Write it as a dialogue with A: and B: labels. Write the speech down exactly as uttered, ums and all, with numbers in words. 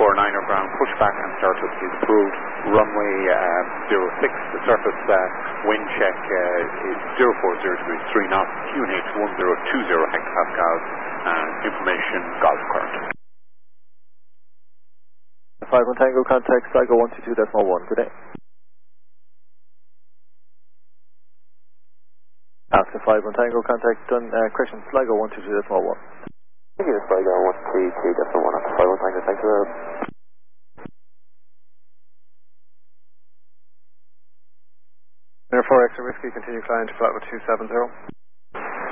A: four niner ground, pushback and surface is approved. Runway uh, zero six, the surface uh, wind check uh, is zero four zero degrees three knots, Q N H one zero two zero hectopascals, and information Gulf current.
B: five one Tango, contact Sligo one two two decimal one, good day. After five one Tango, contact Dun, uh, correction, Sligo one two two decimal one.
C: Thank you, Sligo one two two decimal one, after five one Tango, thank you.
B: Air four X Whiskey, continue flying to flight with two seven zero.